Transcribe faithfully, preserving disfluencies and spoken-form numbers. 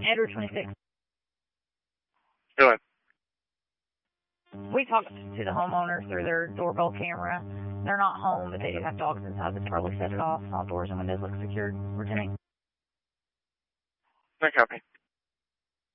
Edward twenty-six. Go ahead. We talked to the homeowner through their doorbell camera. They're not home, but they do have dogs inside. They probably set it off. All doors and windows look secured. Returning. I copy.